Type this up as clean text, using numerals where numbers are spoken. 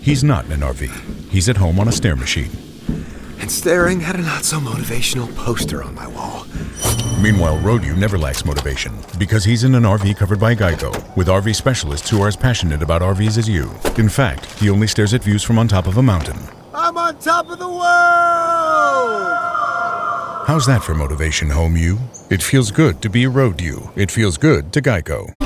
He's not in an RV. He's at home on a stair machine. And staring at a not-so-motivational poster on my wall. Meanwhile, Road-U never lacks motivation because he's in an RV covered by Geico, with RV specialists who are as passionate about RVs as you. In fact, he only stares at views from on top of a mountain. I'm on top of the world! How's that for motivation, Home U? It feels good to be a Road-U. It feels good to Geico.